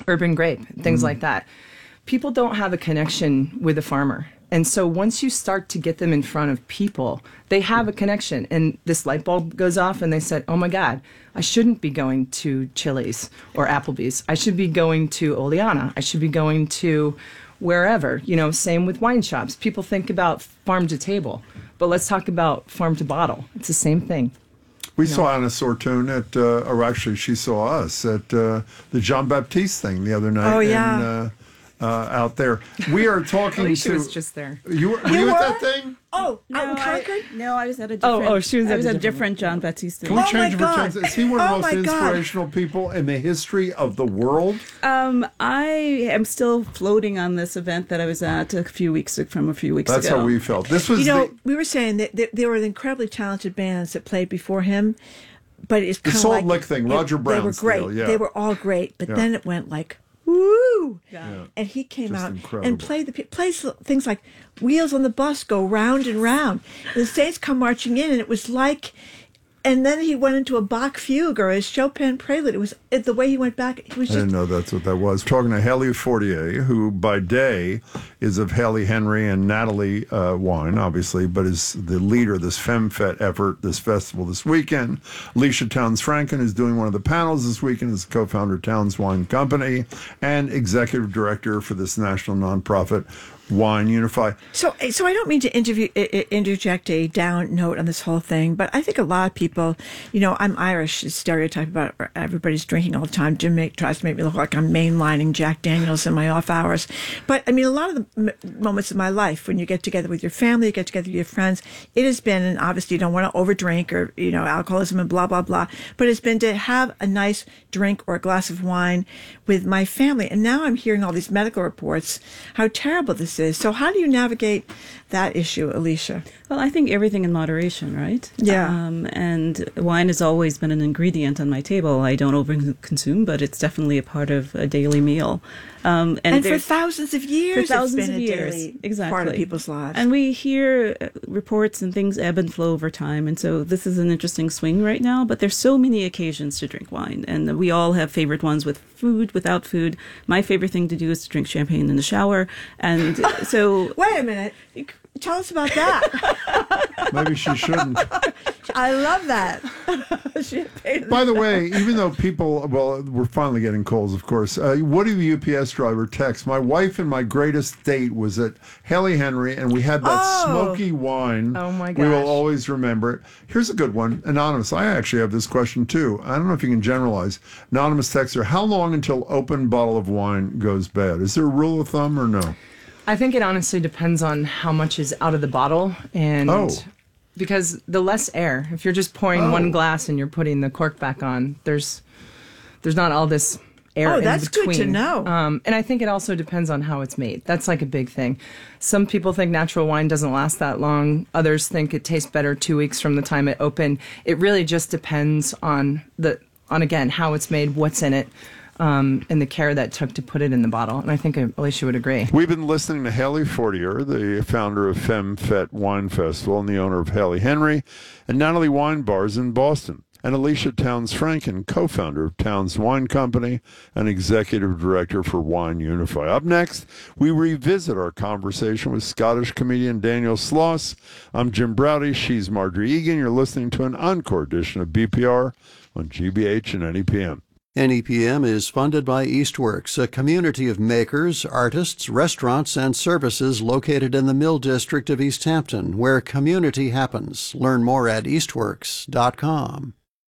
urban grape, things like that. People don't have a connection with the farmer. And so once you start to get them in front of people, they have a connection. And this light bulb goes off and they said, oh my God, I shouldn't be going to Chili's or Applebee's. I should be going to Oleana. I should be going to wherever. Same with wine shops. People think about farm to table, but let's talk about farm to bottle. It's the same thing. We saw Anna Sortune or actually she saw us at the Jean Baptiste thing the other night. Oh, yeah. Out there. We are talking Alicia was just there. You were at that thing? Oh, out in Concord? No, I was at a different. She was at a different John Baptiste. Can we change God. Is he one of the most inspirational people in the history of the world? I am still floating on this event that I was at a few weeks ago. That's how we felt. This was we were saying that there were incredibly talented bands that played before him, but it's kind of Salt like Lick thing, Roger Brown's They were great. deal, yeah. They were all great, but then it went like, woo! Yeah. And he came Just out incredible. and plays things like Wheels on the Bus go round and round. The Saints come marching in, and it was like, and then he went into a Bach fugue or a Chopin prelude. It was the way he went back. It was I didn't know that's what that was. Talking to Haley Fortier, who by day is of Haley Henry and Natalie Wine, obviously, but is the leader of this FemFet effort, this festival this weekend. Alicia Towns-Franken is doing one of the panels this weekend as co-founder of Towns Wine Company and executive director for this national nonprofit, Wine Unify. So I don't mean to interject a down note on this whole thing, but I think a lot of people, I'm Irish, this stereotype about everybody's drinking all the time. Jim tries to make me look like I'm mainlining Jack Daniels in my off hours. But I mean, a lot of the moments of my life, when you get together with your family, you get together with your friends, it has been, and obviously you don't want to overdrink or, alcoholism and blah, blah, blah, but it's been to have a nice drink or a glass of wine with my family. And now I'm hearing all these medical reports, how terrible this is. So how do you navigate that issue, Alicia? Well, I think everything in moderation, right? Yeah. And wine has always been an ingredient on my table. I don't overconsume, but it's definitely a part of a daily meal. And for thousands of years, it's been a daily part of people's lives. And we hear reports and things ebb and flow over time. And so this is an interesting swing right now, but there's so many occasions to drink wine. And we all have favorite ones with food, without food. My favorite thing to do is to drink champagne in the shower. And so... Wait a minute. Tell us about that. Maybe she shouldn't. I love that. By the way, even though we're finally getting calls, of course. Woody, the UPS driver, texts, my wife and my greatest date was at Haley Henry, and we had that smoky wine. Oh, my We will gosh. always remember it. Here's a good one. Anonymous. I actually have this question, too. I don't know if you can generalize. Anonymous texter, how long until open bottle of wine goes bad? Is there a rule of thumb or no? I think it honestly depends on how much is out of the bottle and because the less air, if you're just pouring one glass and you're putting the cork back on, there's not all this air in that's between. good to know. And I think it also depends on how it's made. That's like a big thing. Some people think natural wine doesn't last that long. Others think it tastes better 2 weeks from the time it opened. It really just depends on again, how it's made, what's in it. And the care that took to put it in the bottle. And I think Alicia would agree. We've been listening to Haley Fortier, the founder of FemFet Wine Festival and the owner of Haley Henry and Natalie Wine Bars in Boston, and Alicia Towns-Franken, co-founder of Towns Wine Company and executive director for Wine Unify. Up next, we revisit our conversation with Scottish comedian Daniel Sloss. I'm Jim Browdy. She's Marjorie Egan. You're listening to an encore edition of BPR on GBH and NEPM. NEPM is funded by Eastworks, a community of makers, artists, restaurants, and services located in the Mill District of East Hampton, where community happens. Learn more at eastworks.com.